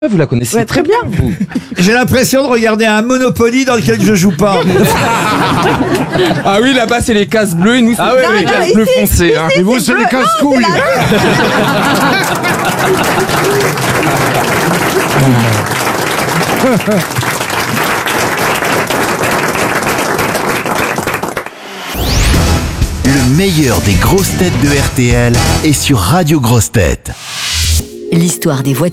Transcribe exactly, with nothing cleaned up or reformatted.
Vous la connaissez Ouais, très très bien, vous. J'ai l'impression de regarder un Monopoly dans lequel je joue pas. Ah oui, là-bas, c'est les cases bleues et nous, c'est Non, les non, cases ici, bleues foncées. Hein. Et vous, c'est les casse-couilles. Le meilleur des grosses têtes de R T L est sur Radio Grosses Têtes. L'histoire des voitures.